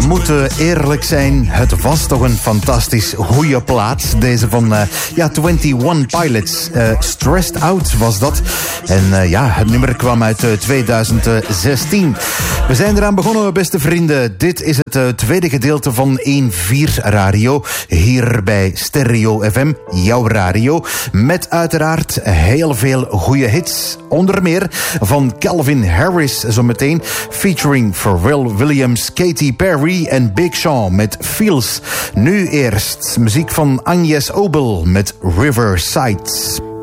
moet eerlijk zijn, het was toch een fantastisch goede plaat. Deze van 21 Pilots. Stressed Out was dat. En het nummer kwam uit 2016. We zijn eraan begonnen, beste vrienden. Dit is het tweede gedeelte van 1-4 Radio. Hier bij Stereo FM, jouw radio. Met uiteraard heel veel goede hits. Onder meer van Calvin Harris zometeen. Featuring Pharrell Williams, Katy Perry en Big Sean met Feels. Nu eerst muziek van Agnes Obel met Riverside.